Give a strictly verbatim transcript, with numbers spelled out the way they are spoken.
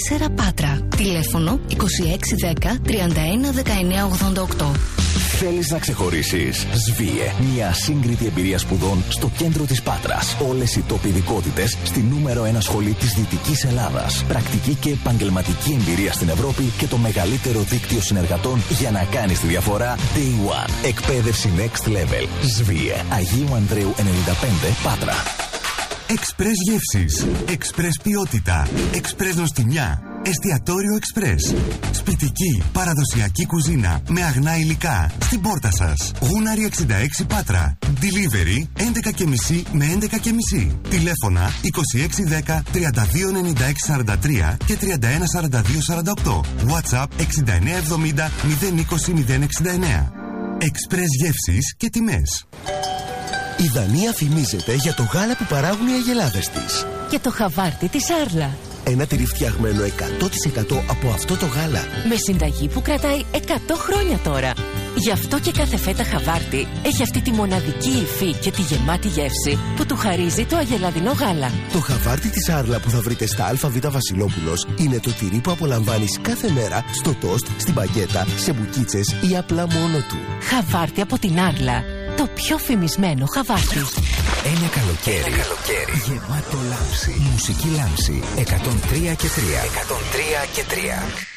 Πάτρα. Τηλέφωνο είκοσι έξι δέκα τριάντα ένα δεκαεννιά ογδόντα οκτώ. Θέλεις να ξεχωρίσεις? Σβίε. Μια σύγκριτη εμπειρία σπουδών στο κέντρο της Πάτρας. Όλες οι τόποι ειδικότητες στη νούμερο ένα σχολή της Δυτικής Ελλάδας. Πρακτική και επαγγελματική εμπειρία στην Ευρώπη και το μεγαλύτερο δίκτυο συνεργατών για να κάνεις τη διαφορά Day One. Εκπαίδευση Next Level. Σβίε. Αγίου Ανδρέου ενενήντα πέντε, Πάτρα. Εξπρές γεύσεις, εξπρές ποιότητα, εξπρές νοστιμιά, εστιατόριο εξπρές. Σπιτική, παραδοσιακή κουζίνα με αγνά υλικά στην πόρτα σας. Γούναρη εξήντα έξι Πάτρα. Delivery έντεκα και μισή με έντεκα και μισή. Τηλέφωνα είκοσι έξι δέκα τριάντα δύο ενενήντα έξι σαράντα τρία και τριάντα ένα σαράντα δύο σαράντα οκτώ. WhatsApp εξήντα εννέα εβδομήντα μηδέν είκοσι μηδέν εξήντα εννέα. Εξπρές γεύσεις και τιμές. Η Δανία φημίζεται για το γάλα που παράγουν οι αγελάδες της. Και το χαβάρτι της Άρλα. Ένα τυρί φτιαγμένο εκατό τοις εκατό από αυτό το γάλα. Με συνταγή που κρατάει εκατό χρόνια τώρα. Γι' αυτό και κάθε φέτα χαβάρτι έχει αυτή τη μοναδική υφή και τη γεμάτη γεύση που του χαρίζει το αγελαδινό γάλα. Το χαβάρτι της Άρλα που θα βρείτε στα ΑΒ Βασιλόπουλος είναι το τυρί που απολαμβάνεις κάθε μέρα στο τόστ, στην μπαγκέτα, σε μπουκίτσες ή απλά μόνο του. Χαβάρτι από την Άρλα. Το πιο φημισμένο χαβάρτι. Ένα καλοκαίρι, Ένα καλοκαίρι γεμάτο λάμψη. Μουσική λάμψη εκατόν τρία και τρία. εκατόν τρία και τρία.